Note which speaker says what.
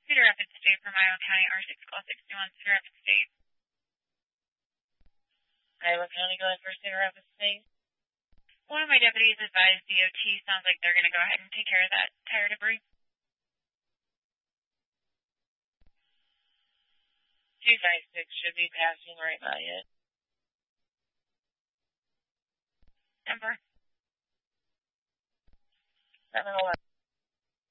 Speaker 1: Cedar Rapids State from Iowa County, R6 Call 61, Cedar Rapids State.
Speaker 2: Iowa County going for Cedar Rapids State.
Speaker 1: One of my deputies advised DOT sounds like they're going to go ahead and take care of that tire debris.
Speaker 2: 256 should be passing right by it.
Speaker 1: Denver.
Speaker 2: 711.